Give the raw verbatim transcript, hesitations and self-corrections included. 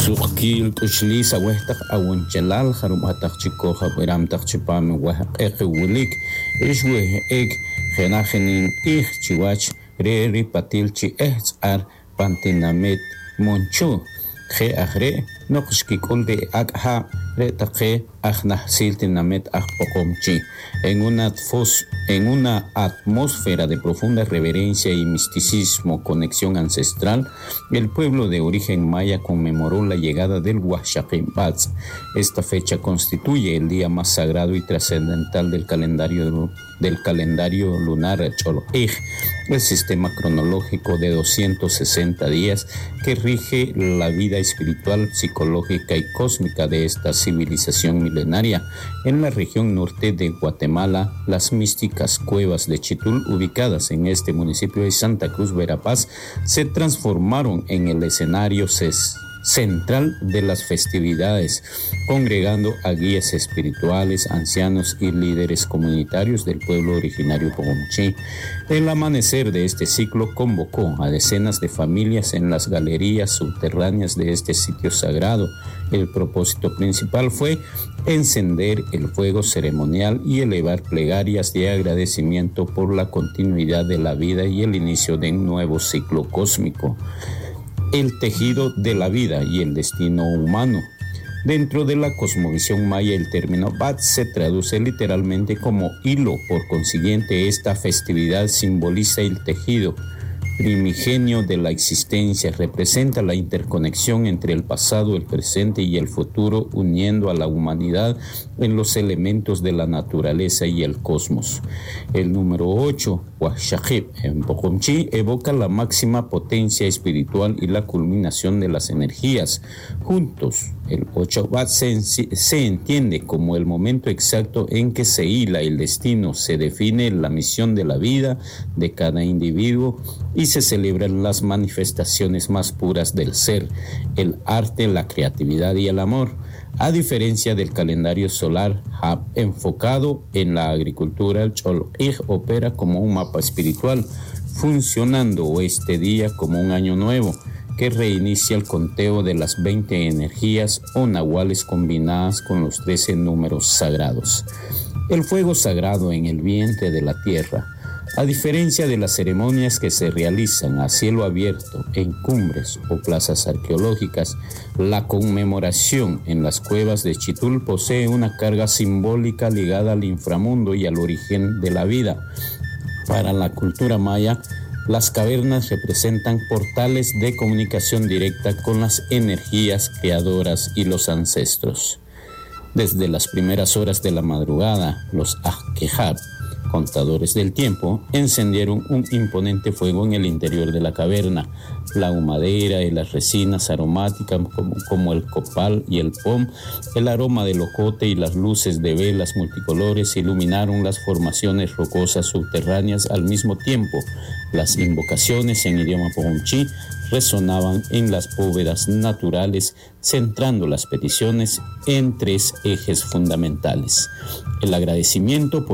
Suqil Tushlisa Westach Awunchelal Harumatach Chikoha Wiramtach Chipam Wahek Wulik Ishwe Egg Genagenin Ich Chiwach Reri Patilchi Ehzar Pantinamet Monchu Ge Agre Noxkikul de Akha Retake Agnah Siltinamet Akpokomchi en una fos en una atmósfera de profunda reverencia y misticismo, conexión ancestral, el pueblo de origen maya conmemoró la llegada del Huaxaquimpatz. Esta fecha constituye el día más sagrado y trascendental del calendario del calendario lunar Chol'ij, el sistema cronológico de doscientos sesenta días que rige la vida espiritual, psicológica y cósmica de esta civilización milenaria. En la región norte de Guatemala, las místicas cuevas de Chitul, ubicadas en este municipio de Santa Cruz, Verapaz, se transformaron en el escenario ces central de las festividades, congregando a guías espirituales, ancianos y líderes comunitarios del pueblo originario Pogomchi. El amanecer de este ciclo convocó a decenas de familias en las galerías subterráneas de este sitio sagrado. El propósito principal fue encender el fuego ceremonial y elevar plegarias de agradecimiento por la continuidad de la vida y el inicio de un nuevo ciclo cósmico. El tejido de la vida y el destino humano. Dentro de la cosmovisión maya, el término Bat se traduce literalmente como hilo. Por consiguiente, esta festividad simboliza el tejido primigenio de la existencia, representa la interconexión entre el pasado, el presente y el futuro, uniendo a la humanidad en los elementos de la naturaleza y el cosmos. El número ocho, Huaxaquip, en Pogomchi, evoca la máxima potencia espiritual y la culminación de las energías. Juntos, el ocho Bat se, se entiende como el momento exacto en que se hila el destino, se define la misión de la vida de cada individuo y se celebran las manifestaciones más puras del ser, el arte, la creatividad y el amor. A diferencia del calendario solar Hab enfocado en la agricultura, el Chol'ij opera como un mapa espiritual, funcionando este día como un año nuevo que reinicia el conteo de las veinte energías o nahuales combinadas con los trece números sagrados. El fuego sagrado en el vientre de la tierra. A diferencia de las ceremonias que se realizan a cielo abierto en cumbres o plazas arqueológicas, la conmemoración en las cuevas de Chitul posee una carga simbólica ligada al inframundo y al origen de la vida. Para la cultura maya, las cavernas representan portales de comunicación directa con las energías creadoras y los ancestros. Desde las primeras horas de la madrugada, los Ajkehab, contadores del tiempo, encendieron un imponente fuego en el interior de la caverna. La humadera y las resinas aromáticas como, como el copal y el pom, el aroma del ocote y las luces de velas multicolores iluminaron las formaciones rocosas subterráneas al mismo tiempo. Las invocaciones en idioma pogomchi resonaban en las bóvedas naturales, centrando las peticiones en tres ejes fundamentales: el agradecimiento por